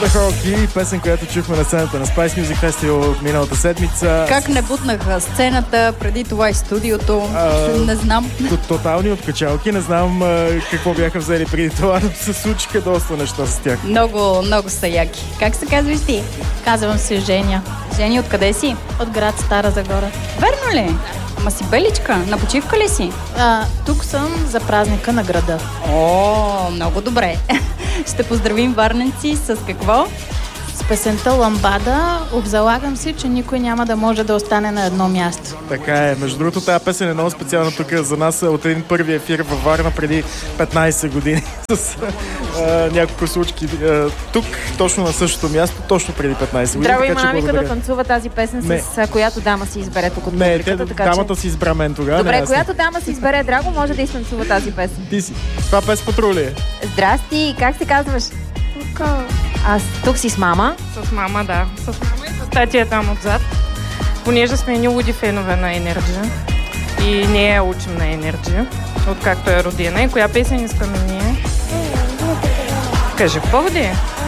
Хоки, песен, която чухме на сцената на Spice Music Festival миналата седмица. Как не бутнаха сцената, преди това и студиото, не знам. Тотални откачалки, не знам какво бяха взели преди това, но се случиха доста неща с тях. Много, много са яки. Как се казваш ти? Казвам се Женя. Жени, откъде си? От град Стара Загора. Верно ли? Ама си беличка, на почивка ли си? Тук съм за празника на града. О, много добре. Ще поздравим варненци с какво? С песента Ламбада обзалагам си, че никой няма да може да остане на едно място. Така е. Между другото, тази песен е много специална тук за нас от един първи ефир във Варна преди 15 години с няколко случки. Тук, точно на същото място, точно преди 15 години. Драго има навика да танцува тази песен с която дама си избере тук от публиката. Дамата си избра мен тогава. Добре, която дама си избере Драго, може да изтанцува тази песен. Ти си. Това Пес Патрул ли е? Здрасти, как се казваш? Аз тук си с мама. С мама, да. С мама и с татия там отзад. Понеже сме ни луди фенове на Energy и ние я учим на Energy, откакто е родена. И коя песен искаме ние? Кажи в поводи.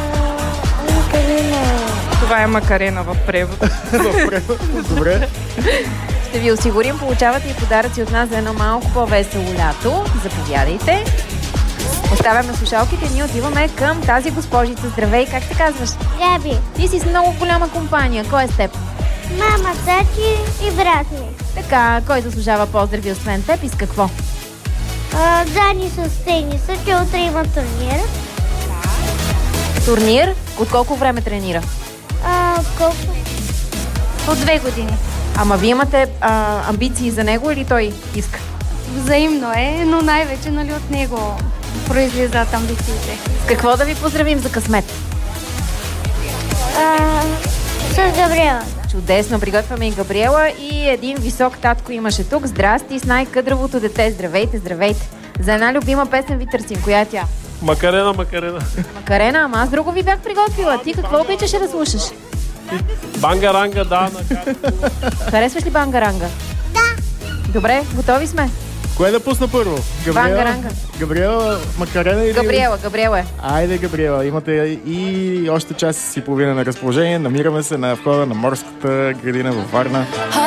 Това е Макарена в превод. Добре. Ще ви осигурим, получавате и подаръци от нас за едно малко по-весело лято. Заповядайте. Оставяме слушалките и ние отиваме към тази госпожица. Здравей, как се казваш? Габи. Ти си с много голяма компания. Кой е с теб? Мама, тати и брат ми. Така, кой заслужава поздрави освен теб и с какво? Дани с тениса, че утре има турнир. Турнир? От колко време тренира? Колко? От 2 години. Ама вие имате амбиции за него или той иска? Взаимно е, но най-вече от него произлизат амбициите. С какво да ви поздравим за късмет? С Габриела. Чудесно, приготвяме и Габриела и един висок татко имаше тук. Здрасти, с най-къдравото дете. Здравейте, здравейте. За една любима песен ви търсим. Коя е тя? Макарена. Макарена, ама аз друго ви бях приготвила. Ти какво обичаше да слушаш? Бангаранга, да. Харесваш ли Бангаранга? Да. Добре, готови сме. Кое да пусна първо? Бангаранга. Габриела, Макарена или... Габриела е. Айде, Габриела. Имате и още час и половина на разположение. Намираме се на входа на морската градина във Варна.